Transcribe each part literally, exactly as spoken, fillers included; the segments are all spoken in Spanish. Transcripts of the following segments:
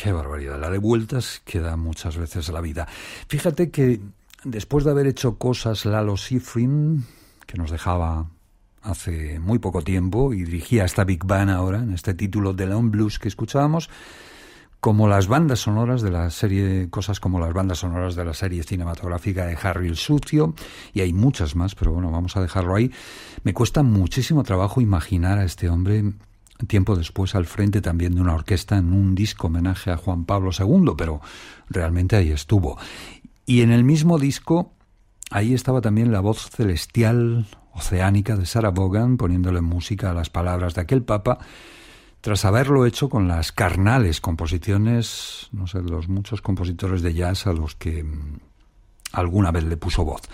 Qué barbaridad, la de vueltas que da muchas veces la vida. Fíjate que después de haber hecho cosas Lalo Schifrin, que nos dejaba hace muy poco tiempo y dirigía esta Big Band ahora, en este título de Leon Blues que escuchábamos, como las bandas sonoras de la serie, cosas como las bandas sonoras de la serie cinematográfica de Harry el Sucio, y hay muchas más, pero bueno, vamos a dejarlo ahí. Me cuesta muchísimo trabajo imaginar a este hombre tiempo después al frente también de una orquesta en un disco homenaje a Juan Pablo segundo, pero realmente ahí estuvo. Y en el mismo disco, ahí estaba también la voz celestial, oceánica de Sarah Vaughan, poniéndole música a las palabras de aquel papa, tras haberlo hecho con las carnales composiciones, no sé, de los muchos compositores de jazz a los que alguna vez le puso voz.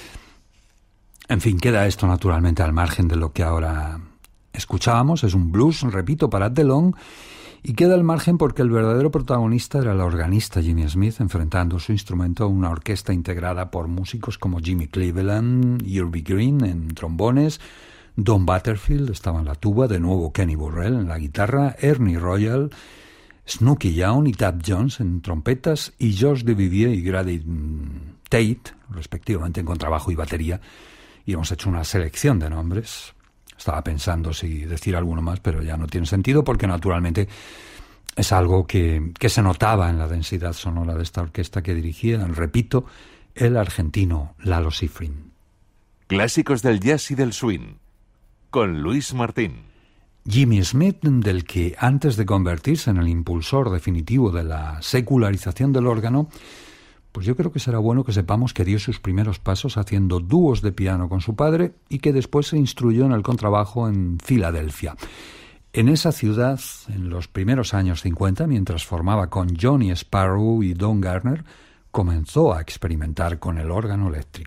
En fin, queda esto naturalmente al margen de lo que ahora escuchábamos. Es un blues, repito, para DeLong, y queda al margen porque el verdadero protagonista era el organista Jimmy Smith, enfrentando su instrumento a una orquesta integrada por músicos como Jimmy Cleveland, Irby Green en trombones, Don Butterfield estaba en la tuba, de nuevo Kenny Burrell en la guitarra, Ernie Royal, Snooky Young y Tab Jones en trompetas, y George Duvivier y Grady Tate, respectivamente en contrabajo y batería. Y hemos hecho una selección de nombres. Estaba pensando si decir alguno más, pero ya no tiene sentido porque naturalmente es algo que, que se notaba en la densidad sonora de esta orquesta que dirigía, repito, el argentino Lalo Schifrin. Clásicos del jazz y del swing, con Luis Martín. Jimmy Smith, del que antes de convertirse en el impulsor definitivo de la secularización del órgano, pues yo creo que será bueno que sepamos que dio sus primeros pasos haciendo dúos de piano con su padre y que después se instruyó en el contrabajo en Filadelfia. En esa ciudad, en los primeros años cincuenta, mientras formaba con Johnny Sparrow y Don Garner, comenzó a experimentar con el órgano eléctrico.